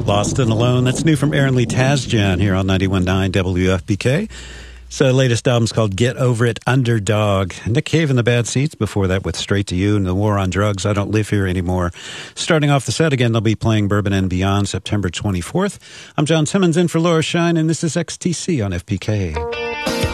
Lost and Alone. That's new from Aaron Lee Tasjan here on 91.9 WFPK. So the latest album's called Get Over It, Underdog. Nick Cave and the Bad Seeds before that with Straight to You and The War on Drugs, I Don't Live Here Anymore. Starting off the set again, they'll be playing Bourbon and Beyond September 24th. I'm John Simmons in for Laura Shine, and this is XTC on FPK.